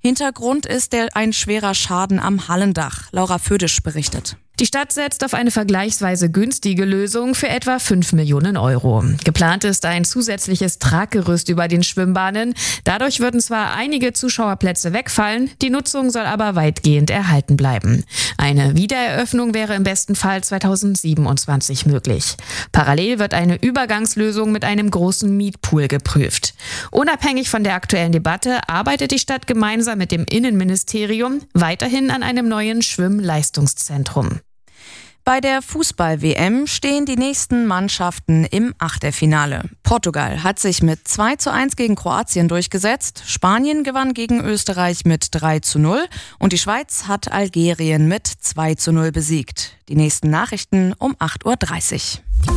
Hintergrund ist ein schwerer Schaden am Hallendach. Laura Födisch berichtet. Die Stadt setzt auf eine vergleichsweise günstige Lösung für etwa 5 Millionen Euro. Geplant ist ein zusätzliches Traggerüst über den Schwimmbahnen. Dadurch würden zwar einige Zuschauerplätze wegfallen, die Nutzung soll aber weitgehend erhalten bleiben. Eine Wiedereröffnung wäre im besten Fall 2027 möglich. Parallel wird eine Übergangslösung mit einem großen Mietpool geprüft. Unabhängig von der aktuellen Debatte arbeitet die Stadt gemeinsam mit dem Innenministerium weiterhin an einem neuen Schwimmleistungszentrum. Bei der Fußball-WM stehen die nächsten Mannschaften im Achtelfinale. Portugal hat sich mit 2:1 gegen Kroatien durchgesetzt, Spanien gewann gegen Österreich mit 3:0 und die Schweiz hat Algerien mit 2:0 besiegt. Die nächsten Nachrichten um 8:30 Uhr.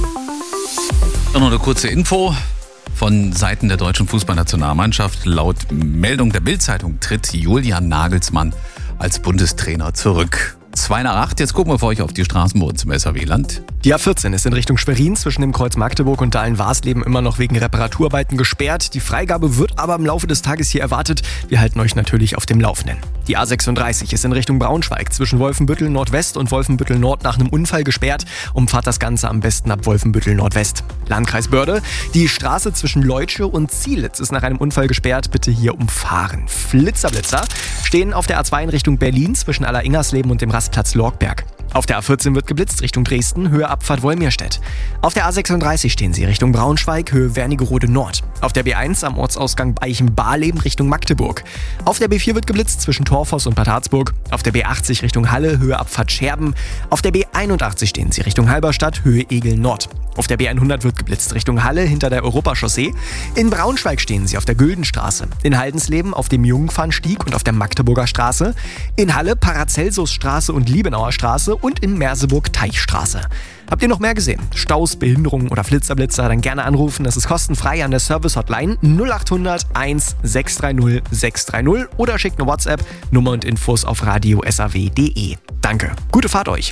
Dann noch eine kurze Info von Seiten der deutschen Fußballnationalmannschaft. Laut Meldung der Bild-Zeitung tritt Julian Nagelsmann als Bundestrainer zurück. 7:55, jetzt gucken wir für euch auf die Straßen bei uns im SAW-Land. Die A14 ist in Richtung Schwerin zwischen dem Kreuz Magdeburg und Dahlen-Warsleben immer noch wegen Reparaturarbeiten gesperrt. Die Freigabe wird aber im Laufe des Tages hier erwartet. Wir halten euch natürlich auf dem Laufenden. Die A36 ist in Richtung Braunschweig zwischen Wolfenbüttel Nordwest und Wolfenbüttel Nord nach einem Unfall gesperrt. Umfahrt das Ganze am besten ab Wolfenbüttel Nordwest. Landkreis Börde, die Straße zwischen Leutsche und Zielitz ist nach einem Unfall gesperrt. Bitte hier umfahren. Blitzer stehen auf der A2 in Richtung Berlin zwischen Aller-Ingersleben und dem Rastplatz Lorgberg. Auf der A14 wird geblitzt Richtung Dresden, Höhe Abfahrt Wolmirstedt. Auf der A36 stehen sie Richtung Braunschweig, Höhe Wernigerode Nord. Auf der B1 am Ortsausgang Beichen-Barleben Richtung Magdeburg. Auf der B4 wird geblitzt zwischen Torfoss und Bad Harzburg. Auf der B80 Richtung Halle, Höhe Abfahrt Scherben. Auf der B81 stehen sie Richtung Halberstadt, Höhe Egel Nord. Auf der B100 wird geblitzt Richtung Halle hinter der Europachaussee. In Braunschweig stehen sie auf der Güldenstraße. In Haldensleben auf dem Jungfernstieg und auf der Magdeburger Straße. In Halle Paracelsusstraße und Liebenauer Straße und in Merseburg Teichstraße. Habt ihr noch mehr gesehen? Staus, Behinderungen oder Flitzerblitzer? Dann gerne anrufen. Das ist kostenfrei an der Service-Hotline 0800 1 630 630 oder schickt eine WhatsApp. Nummer und Infos auf radiosaw.de. Danke. Gute Fahrt euch.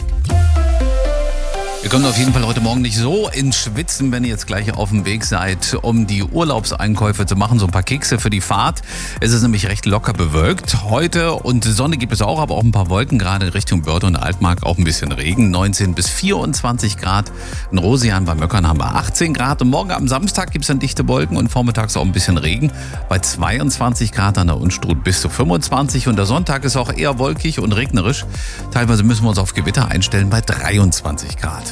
Ihr kommt auf jeden Fall heute Morgen nicht so ins Schwitzen, wenn ihr jetzt gleich auf dem Weg seid, um die Urlaubseinkäufe zu machen. So ein paar Kekse für die Fahrt. Es ist nämlich recht locker bewölkt heute und Sonne gibt es auch, aber auch ein paar Wolken, gerade Richtung Börde und Altmark auch ein bisschen Regen. 19 bis 24 Grad. In Rosian bei Möckern haben wir 18 Grad und morgen am Samstag gibt es dann dichte Wolken und vormittags auch ein bisschen Regen. Bei 22 Grad an der Unstrut bis zu 25 und der Sonntag ist auch eher wolkig und regnerisch. Teilweise müssen wir uns auf Gewitter einstellen bei 23 Grad.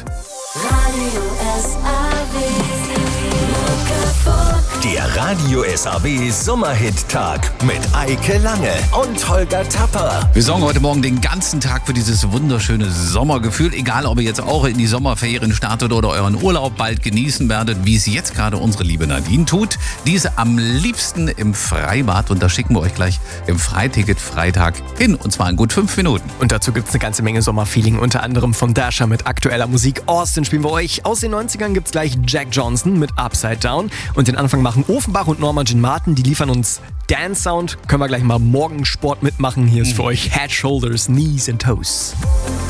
Der Radio SAW Sommerhit-Tag mit Eike Lange und Holger Tapper. Wir sorgen heute Morgen den ganzen Tag für dieses wunderschöne Sommergefühl. Egal, ob ihr jetzt auch in die Sommerferien startet oder euren Urlaub bald genießen werdet, wie es jetzt gerade unsere liebe Nadine tut. Die ist am liebsten im Freibad und da schicken wir euch gleich im Freiticket Freitag hin. Und zwar in gut 5 Minuten. Und dazu gibt's eine ganze Menge Sommerfeeling, unter anderem von Dasha mit aktueller Musik. Austin spielen wir euch. Aus den 90ern gibt's gleich Jack Johnson mit Upside Down. Und den Anfang machen Ofenbach und Norma Jean Martin. Die liefern uns Dance-Sound. Können wir gleich mal Morgensport mitmachen. Hier ist für euch Head, Shoulders, Knees and Toes.